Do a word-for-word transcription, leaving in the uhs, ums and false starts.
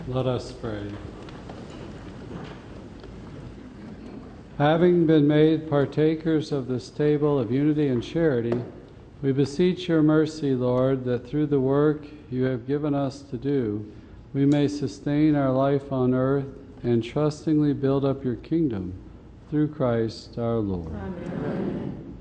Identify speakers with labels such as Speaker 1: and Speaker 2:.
Speaker 1: Let us pray. Having been made partakers of this table of unity and charity, we beseech your mercy, Lord, that through the work you have given us to do, we may sustain our life on earth and trustingly build up your kingdom through Christ our Lord.
Speaker 2: Amen.